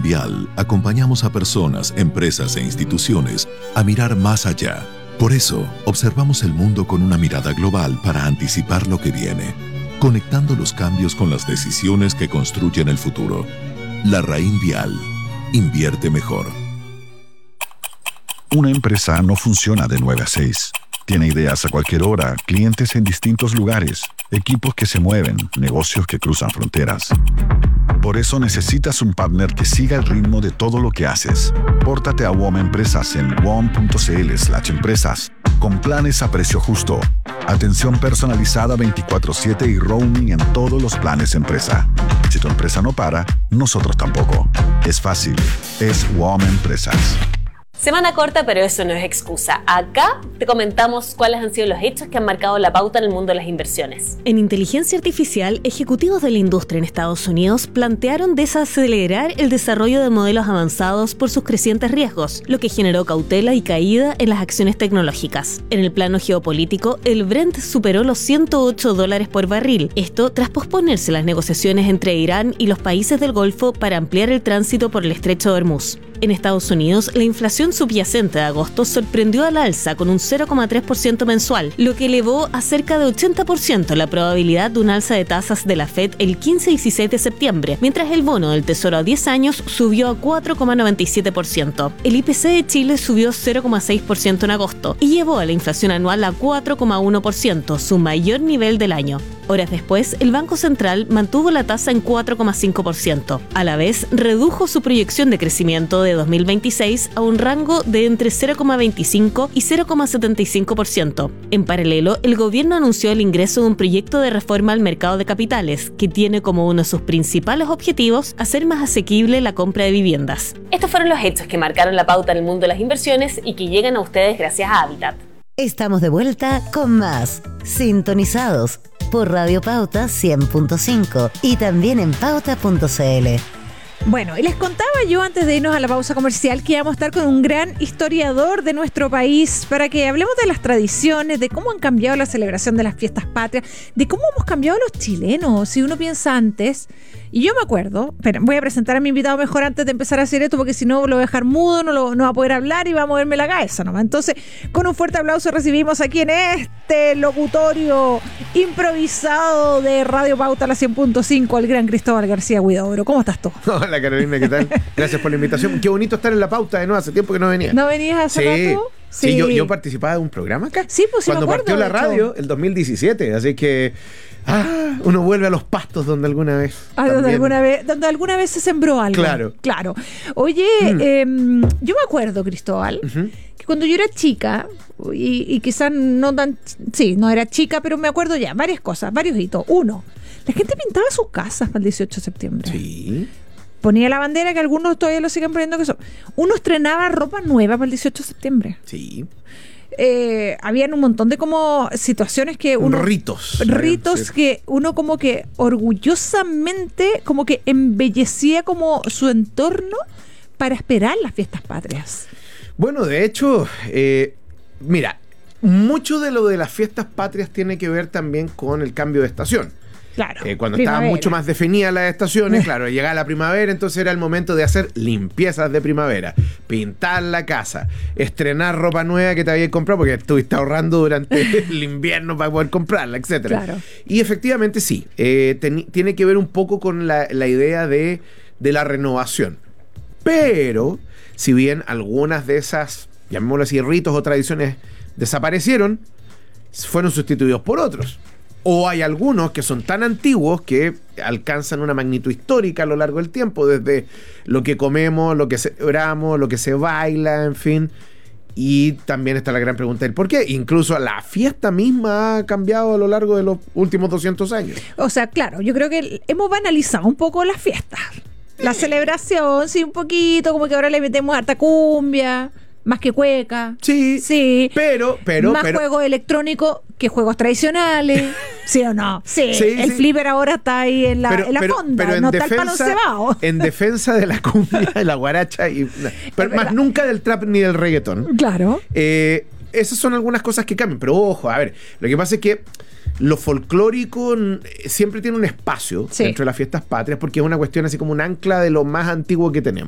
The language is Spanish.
Vial acompañamos a personas, empresas e instituciones a mirar más allá. Por eso, observamos el mundo con una mirada global para anticipar lo que viene, conectando los cambios con las decisiones que construyen el futuro. Larraín Vial. Invierte mejor. Una empresa no funciona de 9 a 6. Tiene ideas a cualquier hora, clientes en distintos lugares, equipos que se mueven, negocios que cruzan fronteras. Por eso necesitas un partner que siga el ritmo de todo lo que haces. Pórtate a WOM Empresas en wom.cl/empresas, con planes a precio justo, atención personalizada 24/7 y roaming en todos los planes empresa. Si tu empresa no para, nosotros tampoco. Es fácil, es WOM Empresas. Semana corta, pero eso no es excusa. Acá te comentamos cuáles han sido los hechos que han marcado la pauta en el mundo de las inversiones. En inteligencia artificial, ejecutivos de la industria en Estados Unidos plantearon desacelerar el desarrollo de modelos avanzados por sus crecientes riesgos, lo que generó cautela y caída en las acciones tecnológicas. En el plano geopolítico, el Brent superó los $108 por barril. Esto tras posponerse las negociaciones entre Irán y los países del Golfo para ampliar el tránsito por el estrecho de Hormuz. En Estados Unidos, la inflación subyacente de agosto sorprendió al alza con un 0,3% mensual, lo que elevó a cerca de 80% la probabilidad de un alza de tasas de la Fed el 15 y 16 de septiembre, mientras el bono del Tesoro a 10 años subió a 4,97%. El IPC de Chile subió 0,6% en agosto y llevó a la inflación anual a 4,1%, su mayor nivel del año. Horas después, el Banco Central mantuvo la tasa en 4,5%. A la vez, redujo su proyección de crecimiento de 2026 a un rango de entre 0,25 y 0,75%. En paralelo, el gobierno anunció el ingreso de un proyecto de reforma al mercado de capitales, que tiene como uno de sus principales objetivos hacer más asequible la compra de viviendas. Estos fueron los hechos que marcaron la pauta en el mundo de las inversiones y que llegan a ustedes gracias a Habitat. Estamos de vuelta con más Sintonizados por Radio Pauta 100.5 y también en pauta.cl. Bueno, y les contaba yo antes de irnos a la pausa comercial que íbamos a estar con un gran historiador de nuestro país para que hablemos de las tradiciones, de cómo han cambiado la celebración de las fiestas patrias, de cómo hemos cambiado los chilenos. Si uno piensa antes, y yo me acuerdo, pero voy a presentar a mi invitado mejor antes de empezar a hacer esto, porque si no lo voy a dejar mudo, no va a poder hablar y va a moverme la cabeza nomás. Entonces, con un fuerte aplauso recibimos aquí en este locutorio improvisado de Radio Pauta, la 100.5, al gran Cristóbal García Huidobro. ¿Cómo estás tú? Hola Carolina, ¿qué tal? Gracias por la invitación. Qué bonito estar en la pauta de nuevo, hace tiempo que no venía. ¿No venías hace rato? Sí, yo participaba de un programa acá. Sí, pues sí, cuando me acuerdo, partió la radio, el 2017, así que uno vuelve a los pastos donde alguna vez. Donde alguna vez se sembró algo. Claro. Oye, yo me acuerdo, Cristóbal, que cuando yo era chica, y quizás no tan. Sí, no era chica, pero me acuerdo ya, varias cosas, varios hitos. Uno, la gente pintaba sus casas para el 18 de septiembre. Sí. Ponía la bandera, que algunos todavía lo siguen poniendo, que eso. Uno estrenaba ropa nueva para el 18 de septiembre. Sí. Habían un montón de como situaciones que uno... Ritos que uno como que orgullosamente como que embellecía como su entorno para esperar las fiestas patrias. Bueno, de hecho, mira, mucho de lo de las fiestas patrias tiene que ver también con el cambio de estación. Claro, cuando estaban mucho más definidas las estaciones, claro, llegaba la primavera, entonces era el momento de hacer limpiezas de primavera, pintar la casa, estrenar ropa nueva que te habías comprado porque estuviste ahorrando durante el invierno para poder comprarla, etcétera. Claro. Y efectivamente sí, tiene que ver un poco con la idea de la renovación. Pero, si bien algunas de esas, llamémoslo así, ritos o tradiciones desaparecieron, fueron sustituidos por otros. O hay algunos que son tan antiguos que alcanzan una magnitud histórica a lo largo del tiempo, desde lo que comemos, lo que celebramos, lo que se baila, en fin. Y también está la gran pregunta del por qué. Incluso la fiesta misma ha cambiado a lo largo de los últimos 200 años. O sea, claro, yo creo que hemos banalizado un poco las fiestas. La celebración, sí, un poquito, como que ahora le metemos harta cumbia, más que cueca. Sí. Pero más juegos electrónicos que juegos tradicionales. ¿Sí o no? Sí. El flipper ahora está ahí en la fonda, pero no está el palo cebado. En defensa de la cumbia, de la guaracha, pero más nunca del trap ni del reggaetón. Claro. Esas son algunas cosas que cambian. Pero ojo, a ver, lo que pasa es que lo folclórico siempre tiene un espacio dentro de las fiestas patrias porque es una cuestión así como un ancla de lo más antiguo que tenemos.